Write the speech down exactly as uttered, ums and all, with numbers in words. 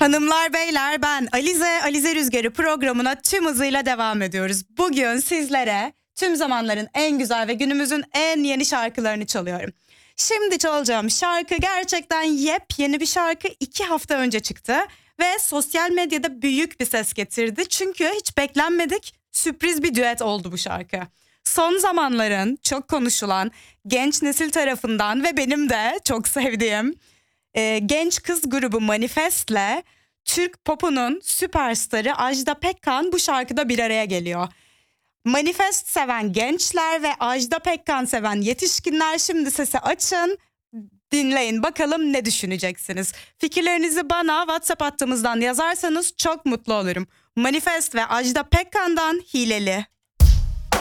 Hanımlar beyler, ben Alize, Alize Rüzgarı programına tüm hızıyla devam ediyoruz. Bugün sizlere tüm zamanların en güzel ve günümüzün en yeni şarkılarını çalıyorum. Şimdi çalacağım şarkı gerçekten yepyeni bir şarkı. iki hafta önce çıktı ve sosyal medyada büyük bir ses getirdi. Çünkü hiç beklenmedik, sürpriz bir düet oldu bu şarkı. Son zamanların çok konuşulan genç nesil tarafından ve benim de çok sevdiğim e, genç kız grubu Manifest'le Türk popunun süperstarı Ajda Pekkan bu şarkıda bir araya geliyor. Manifest seven gençler ve Ajda Pekkan seven yetişkinler şimdi sesi açın, dinleyin bakalım ne düşüneceksiniz. Fikirlerinizi bana WhatsApp hattımızdan yazarsanız çok mutlu olurum. Manifest ve Ajda Pekkan'dan Hileli.